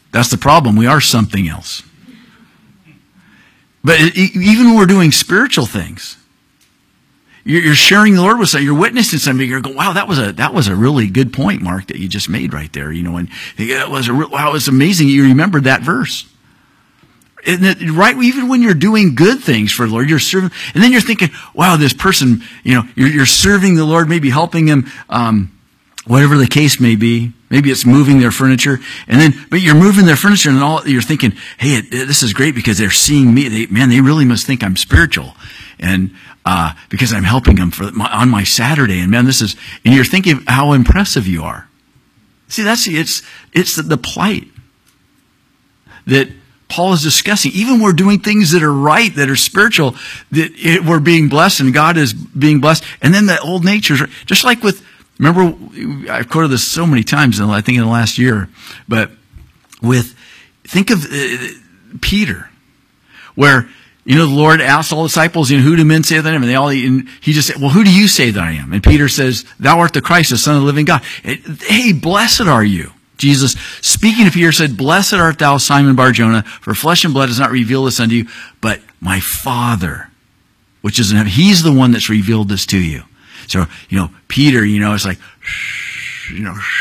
That's the problem. We are something else. But even when we're doing spiritual things, you're sharing the Lord with something, you're witnessing something, you're going, wow, that was a really good point, Mark, that you just made right there. And it was amazing you remembered that verse. Right, even when you're doing good things for the Lord, you're serving, and then you're thinking, wow, this person, you're serving the Lord, maybe helping him, whatever the case may be. Maybe it's moving their furniture, but you're moving their furniture, and you're thinking, hey, this is great because they're seeing me. They really must think I'm spiritual, and because I'm helping them on my Saturday, and and you're thinking how impressive you are. See, it's the plight that Paul is discussing. Even we're doing things that are right, that are spiritual, that we're being blessed, and God is being blessed, and then the old nature, just like with. Remember, I've quoted this so many times, I think in the last year, but think of Peter, where, the Lord asked all the disciples, who do men say that I am? And he just said, well, who do you say that I am? And Peter says, thou art the Christ, the Son of the living God. Hey, blessed are you. Jesus, speaking to Peter, said, blessed art thou, Simon Bar-Jonah, for flesh and blood has not revealed this unto you, but my Father, which is in heaven. He's the one that's revealed this to you. So, Peter, it's like, shh,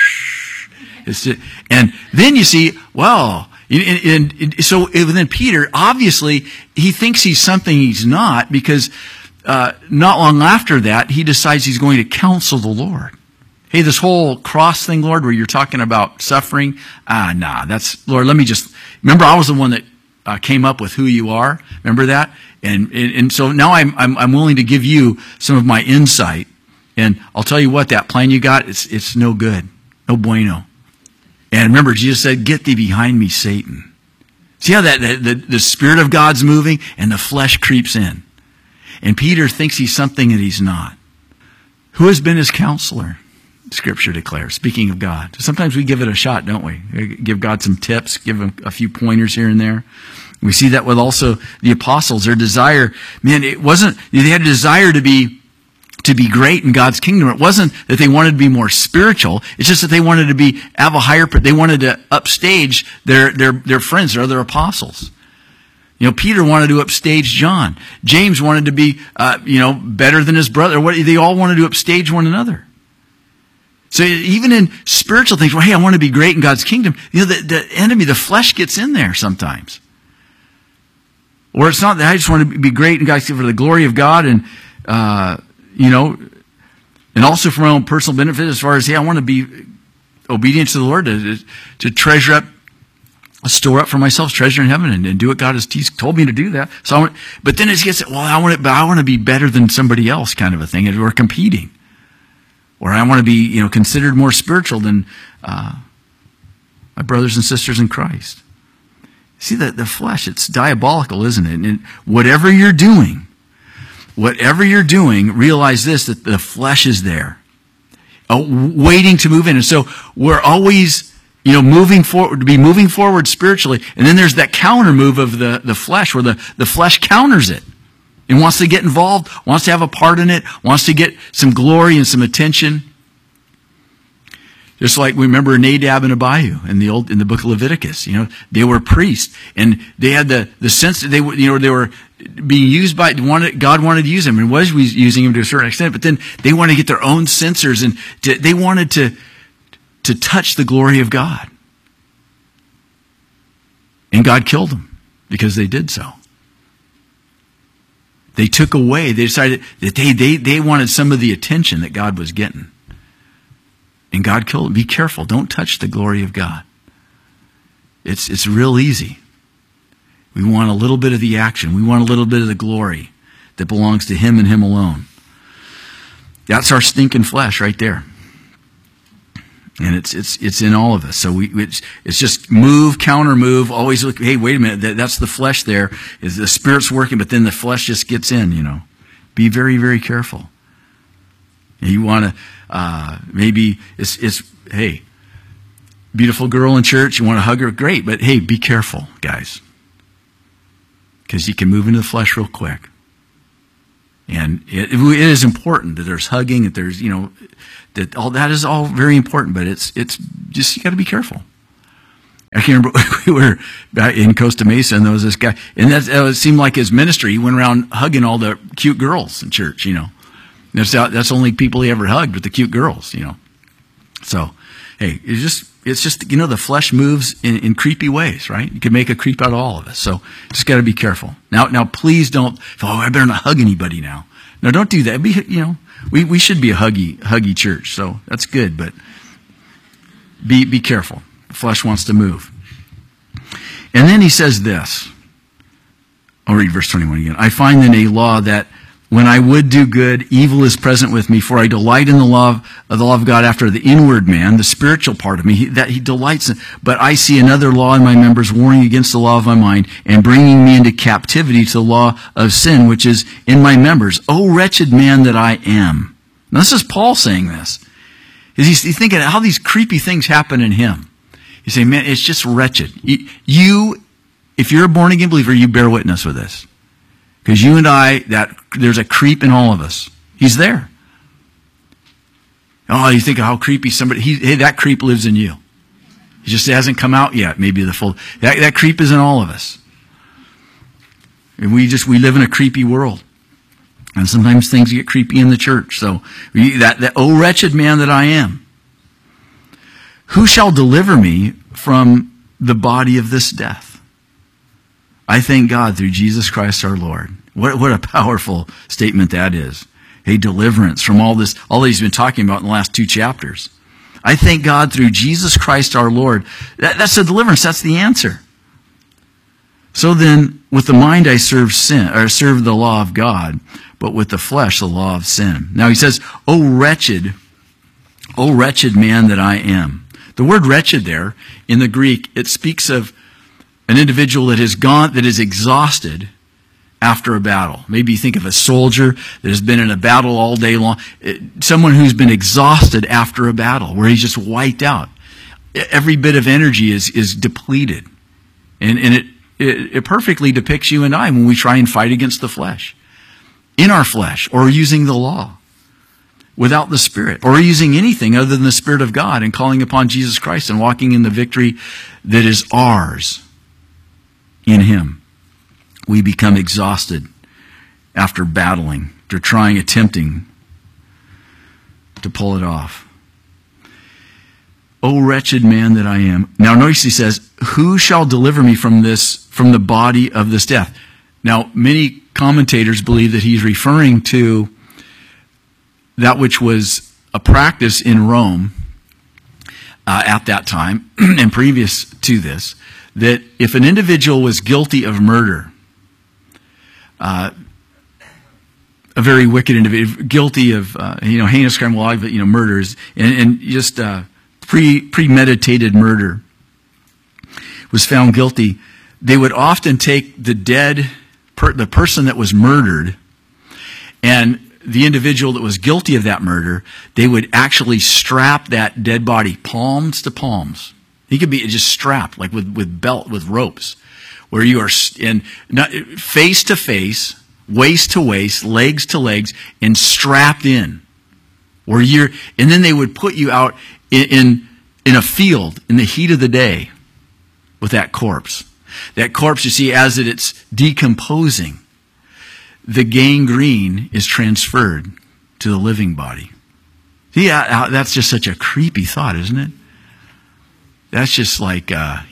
shh. And then you see, well, so then Peter, obviously, he thinks he's something he's not, because not long after that, he decides he's going to counsel the Lord. Hey, this whole cross thing, Lord, where you're talking about suffering, Lord, remember I was the one that came up with who you are. Remember that? And so now I'm willing to give you some of my insight. And I'll tell you what, that plan you got, it's no good. No bueno. And remember, Jesus said, get thee behind me, Satan. See how the Spirit of God's moving and the flesh creeps in. And Peter thinks he's something that he's not. Who has been his counselor? Scripture declares, speaking of God. Sometimes we give it a shot, don't we? We give God some tips, give him a few pointers here and there. We see that with also the apostles. Their desire, it wasn't, they had a desire to be great in God's kingdom. It wasn't that they wanted to be more spiritual. It's just that they wanted to have a higher, they wanted to upstage their friends, their other apostles. Peter wanted to upstage John. James wanted to be, better than his brother. They all wanted to upstage one another. So even in spiritual things, well, hey, I want to be great in God's kingdom. The enemy, the flesh gets in there sometimes. Or it's not that I just want to be great in God's kingdom for the glory of God and, and also for my own personal benefit as far as, hey, I want to be obedient to the Lord, to treasure up, store up for myself treasure in heaven and do what God has told me to do that. So but then it gets, well, I want to be better than somebody else kind of a thing. And we're competing. Or I want to be, considered more spiritual than my brothers and sisters in Christ. See, the flesh, it's diabolical, isn't it? And whatever you're doing, realize this, that the flesh is there, waiting to move in. And so we're always, moving forward spiritually. And then there's that counter move of the flesh, where the flesh counters it and wants to get involved, wants to have a part in it, wants to get some glory and some attention. Just like we remember Nadab and Abihu in the book of Leviticus. They were priests, and they had the sense that they were being used by God wanted to use them, and was using them to a certain extent. But then they wanted to get their own censers, and they wanted to touch the glory of God, and God killed them because they did so. They took away. They decided that they wanted some of the attention that God was getting. And God killed them. Be careful. Don't touch the glory of God. It's real easy. We want a little bit of the action. We want a little bit of the glory that belongs to Him and Him alone. That's our stinking flesh right there. And it's in all of us. So it's just move, counter move, always look, hey, wait a minute, that's the flesh there. Is the Spirit's working, but then the flesh just gets in, Be very, very careful. You want to, maybe it's, hey, beautiful girl in church, you want to hug her, great, but hey, be careful, guys. Because you can move into the flesh real quick. And it is important that there's hugging, that there's, that all that is all very important, but it's just, you got to be careful. I can remember we were back in Costa Mesa, and there was this guy, and it seemed like his ministry. He went around hugging all the cute girls in church, That's the only people he ever hugged, with the cute girls, So, hey, it's just the flesh moves in creepy ways, right? You can make a creep out of all of us. So, just got to be careful. Now, please don't. I better not hug anybody now. No, don't do that. We should be a huggy church, so that's good. But be careful. The flesh wants to move. And then he says this. I'll read verse 21 again. I find in a law that when I would do good, evil is present with me, for I delight in the law of God after the inward man, the spiritual part of me, that he delights in. But I see another law in my members, warring against the law of my mind, and bringing me into captivity to the law of sin, which is in my members. O wretched man that I am. Now this is Paul saying this. He's thinking how these creepy things happen in him. He's saying, man, it's just wretched. If you're a born-again believer, you bear witness with this. Because you and I, there's a creep in all of us. He's there. Oh, you think of how creepy that creep lives in you. He just hasn't come out yet, maybe that creep is in all of us. And we live in a creepy world. And sometimes things get creepy in the church. So, oh wretched man that I am. Who shall deliver me from the body of this death? I thank God through Jesus Christ our Lord. What a powerful statement that is. A deliverance from all that he's been talking about in the last 2 chapters. I thank God through Jesus Christ our Lord. That's the deliverance. That's the answer. So then, with the mind I serve the law of God, but with the flesh the law of sin. Now he says, O wretched man that I am. The word wretched there, in the Greek, it speaks of an individual that is exhausted after a battle. Maybe you think of a soldier that has been in a battle all day long. Someone who's been exhausted after a battle, where he's just wiped out. Every bit of energy is depleted. And it perfectly depicts you and I when we try and fight against the flesh. In our flesh, or using the law. Without the Spirit, or using anything other than the Spirit of God, and calling upon Jesus Christ and walking in the victory that is ours in Him. We become exhausted after battling, attempting to pull it off. O wretched man that I am. Now notice he says, who shall deliver me from the body of this death? Now, many commentators believe that he's referring to that which was a practice in Rome at that time and previous to this, that if an individual was guilty of murder, a very wicked individual, guilty of heinous crime, murders, and just premeditated murder, was found guilty, they would often take the person that was murdered, and the individual that was guilty of that murder, they would actually strap that dead body palms to palms. He could be just strapped, like with ropes, where you are face to face, waist to waist, legs to legs, and strapped in. And then they would put you out in a field in the heat of the day with that corpse. That corpse, you see, as it's decomposing, the gangrene is transferred to the living body. See, that's just such a creepy thought, isn't it? That's just like,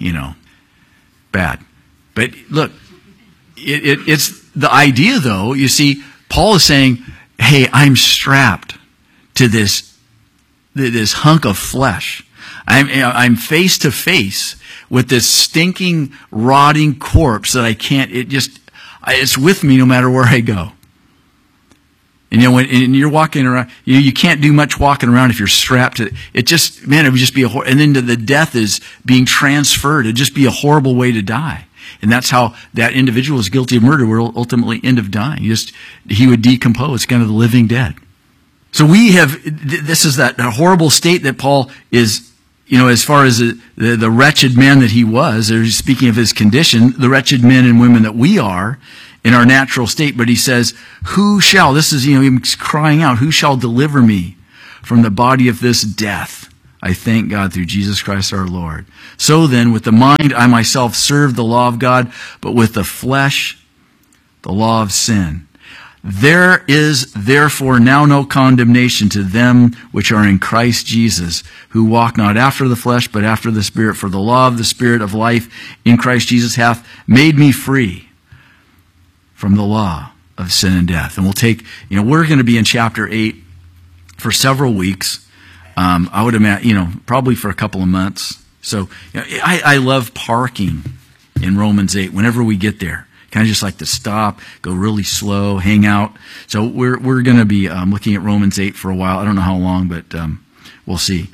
bad. But look, it's the idea, though. You see, Paul is saying, hey, I'm strapped to this hunk of flesh. I'm face to face with this stinking, rotting corpse that I can't, it's with me no matter where I go. And when you're walking around, you can't do much walking around if you're strapped to it. It would just be and then the death is being transferred. It'd just be a horrible way to die. And that's how that individual is guilty of murder will ultimately end up dying. He would decompose, kind of the living dead. So this is that horrible state that Paul is, as far as the wretched man that he was, or speaking of his condition, the wretched men and women that we are in our natural state. But he says, who shall, this is, him crying out, who shall deliver me from the body of this death? I thank God through Jesus Christ our Lord. So then, with the mind I myself serve the law of God, but with the flesh, the law of sin. There is therefore now no condemnation to them which are in Christ Jesus, who walk not after the flesh, but after the Spirit. For the law of the Spirit of life in Christ Jesus hath made me free from the law of sin and death. And we'll take, we're going to be in chapter 8 for several weeks. I would imagine, probably for a couple of months. So I love parking in Romans 8 whenever we get there. Kind of just like to stop, go really slow, hang out. So we're going to be looking at Romans 8 for a while. I don't know how long, but we'll see.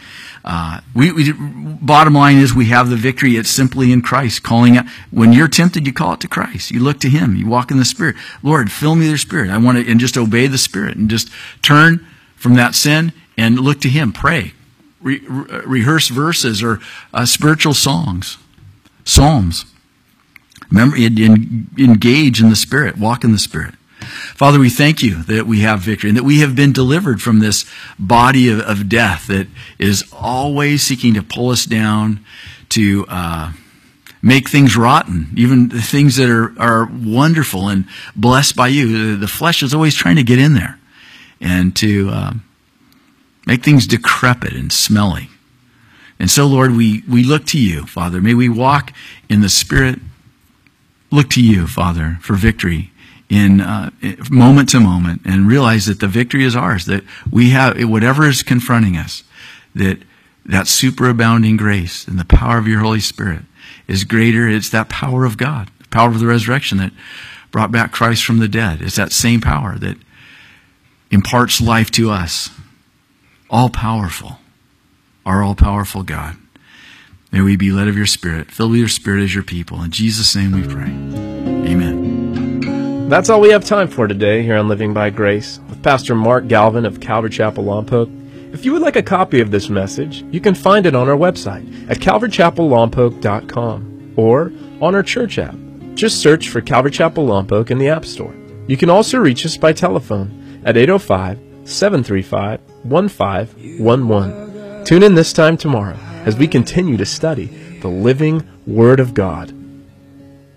Bottom line is we have the victory. It's simply in Christ. Calling out. When you're tempted, you call it to Christ. You look to Him. You walk in the Spirit. Lord, fill me with your Spirit. I want to, and just obey the Spirit and just turn from that sin and look to Him. Pray. Rehearse verses or spiritual songs. Psalms. Remember, engage in the Spirit. Walk in the Spirit. Father, we thank you that we have victory and that we have been delivered from this body of death that is always seeking to pull us down, to make things rotten, even the things that are wonderful and blessed by you. The flesh is always trying to get in there and to make things decrepit and smelly. And so, Lord, we look to you, Father. May we walk in the Spirit. Look to you, Father, for victory in moment to moment, and realize that the victory is ours, that we have, whatever is confronting us, that superabounding grace and the power of your Holy Spirit is greater. It's that power of God, the power of the resurrection that brought back Christ from the dead. It's that same power that imparts life to us. All-powerful, our all-powerful God. May we be led of your Spirit, filled with your Spirit as your people. In Jesus' name we pray. Amen. That's all we have time for today here on Living by Grace with Pastor Mark Galvin of Calvary Chapel Lompoc. If you would like a copy of this message, you can find it on our website at calvarychapellompoc.com or on our church app. Just search for Calvary Chapel Lompoc in the App Store. You can also reach us by telephone at 805-735-1511. Tune in this time tomorrow as we continue to study the living Word of God.